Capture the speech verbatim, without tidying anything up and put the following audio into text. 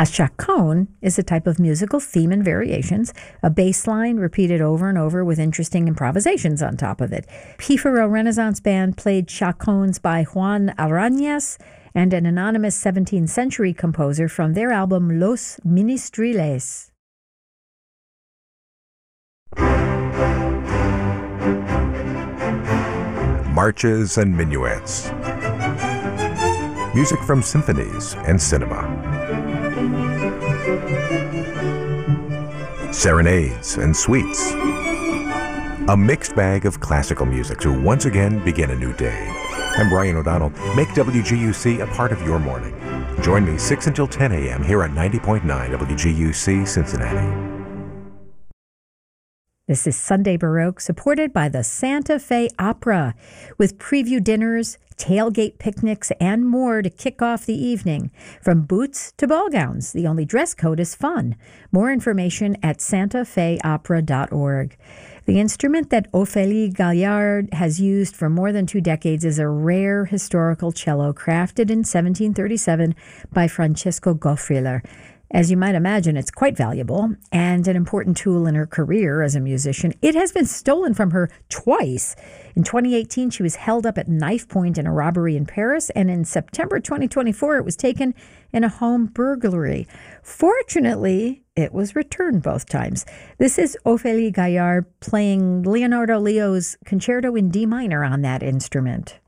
A chaconne is a type of musical theme and variations, a bass line repeated over and over with interesting improvisations on top of it. Pífaro Renaissance Band played chaconnes by Juan Arañas and an anonymous seventeenth century composer from their album Los Ministriles. Marches and minuets. Music from symphonies and cinema. Serenades and suites. A mixed bag of classical music to once again begin a new day. I'm Brian O'Donnell. Make W G U C a part of your morning. Join me six until ten a.m. here on ninety point nine W G U C Cincinnati. This is Sunday Baroque, supported by the Santa Fe Opera, with preview dinners, tailgate picnics, and more to kick off the evening. From boots to ball gowns, the only dress code is fun. More information at santa fe opera dot org. The instrument that Ophélie Gaillard has used for more than two decades is a rare historical cello crafted in seventeen thirty-seven by Francesco Goffriller. As you might imagine, it's quite valuable and an important tool in her career as a musician. It has been stolen from her twice. In twenty eighteen, she was held up at knife point in a robbery in Paris, and in September twenty twenty-four, it was taken in a home burglary. Fortunately, it was returned both times. This is Ophélie Gaillard playing Leonardo Leo's Concerto in D minor on that instrument.